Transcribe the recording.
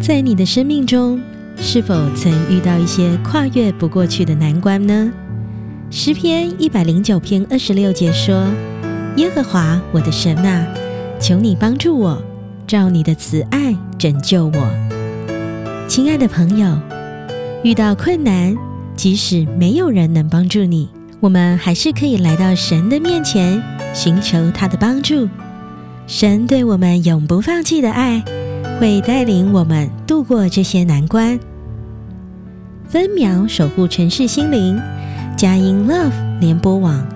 在你的生命中，是否曾遇到一些跨越不过去的难关呢？诗篇109篇26节说：耶和华我的神啊，求你帮助我，照你的慈爱拯救我。亲爱的朋友，遇到困难，即使没有人能帮助你，我们还是可以来到神的面前，寻求他的帮助。神对我们永不放弃的爱，会带领我们度过这些难关。分秒守护城市心灵，佳音 Love 联播网